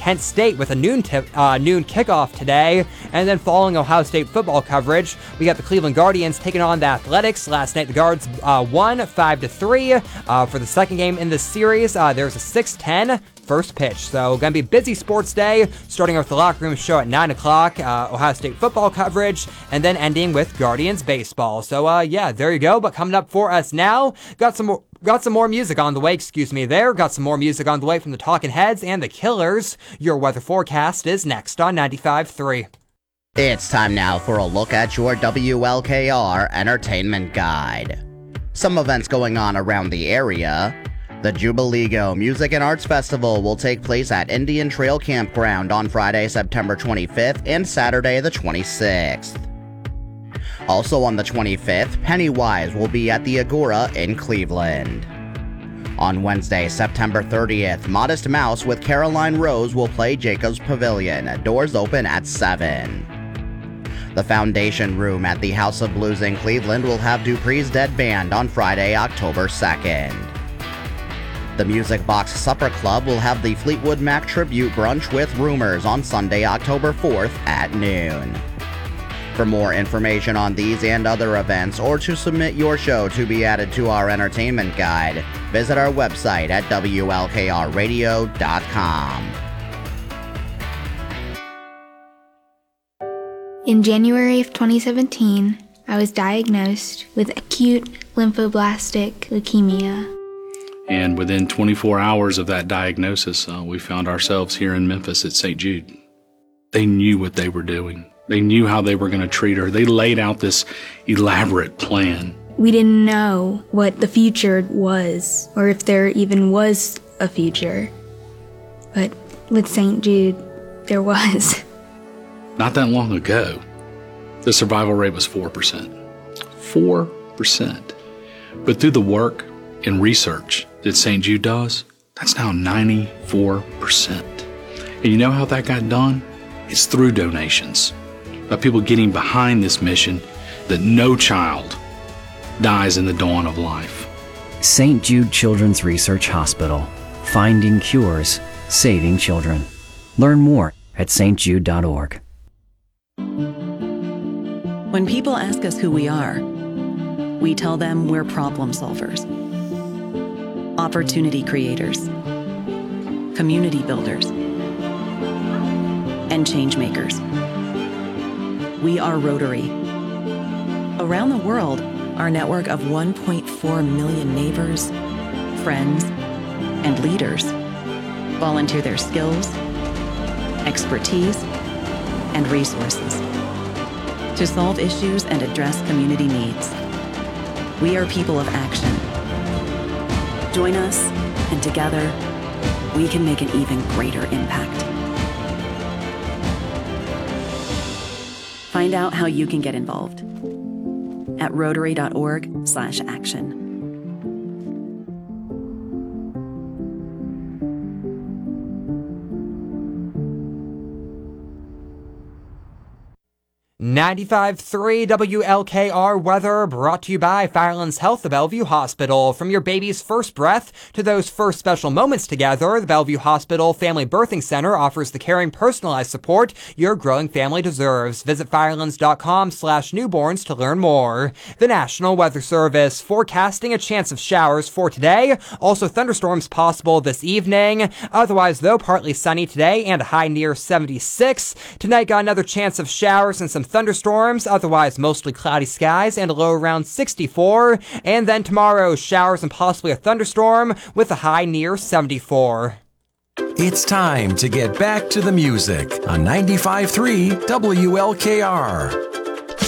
Kent State with a noon kickoff today. And then following Ohio State football coverage, we got the Cleveland Guardians taking on the Athletics. Last night, the Guards won 5-3. For the second game in this series, there's a 6:10 first pitch. So going to be a busy sports day, starting with the locker room show at 9 o'clock, Ohio State football coverage, and then ending with Guardians baseball. So yeah, there you go. But coming up for us now, got some more music on the way, Got some more music on the way from the Talking Heads and the Killers. Your weather forecast is next on 95.3. It's time now for a look at your WLKR Entertainment Guide. Some events going on around the area. The Jubileego Music and Arts Festival will take place at Indian Trail Campground on Friday, September 25th and Saturday the 26th. Also on the 25th, Pennywise will be at the Agora in Cleveland. On Wednesday, September 30th, Modest Mouse with Caroline Rose will play Jacob's Pavilion. Doors open at 7. The Foundation Room at the House of Blues in Cleveland will have Dupree's Dead Band on Friday, October 2nd. The Music Box Supper Club will have the Fleetwood Mac Tribute Brunch with Rumors on Sunday, October 4th at noon. For more information on these and other events, or to submit your show to be added to our entertainment guide, visit our website at WLKRradio.com. In January of 2017, I was diagnosed with acute lymphoblastic leukemia. And within 24 hours of that diagnosis, we found ourselves here in Memphis at St. Jude. They knew what they were doing. They knew how they were going to treat her. They laid out this elaborate plan. We didn't know what the future was, or if there even was a future. But with St. Jude, there was. Not that long ago, the survival rate was 4%. 4%. But through the work and research that St. Jude does, that's now 94%. And you know how that got done? It's through donations. By people getting behind this mission that no child dies in the dawn of life. St. Jude Children's Research Hospital. Finding cures, saving children. Learn more at stjude.org. When people ask us who we are, we tell them we're problem solvers, opportunity creators, community builders, and change makers. We are Rotary. Around the world, our network of 1.4 million neighbors, friends, and leaders volunteer their skills, expertise, and resources to solve issues and address community needs. We are people of action. Join us, and together, we can make an even greater impact. Find out how you can get involved at rotary.org/action. .3 WLKR weather brought to you by Firelands Health, the Bellevue Hospital. From your baby's first breath to those first special moments together, the Bellevue Hospital Family Birthing Center offers the caring, personalized support your growing family deserves. Visit firelands.com/newborns to learn more. The National Weather Service forecasting a chance of showers for today. Also thunderstorms possible this evening. Otherwise, though, partly sunny today and a high near 76. Tonight got another chance of showers and some thunderstorms, otherwise mostly cloudy skies and a low around 64. And then tomorrow, showers and possibly a thunderstorm with a high near 74. It's time to get back to the music on 95.3 WLKR.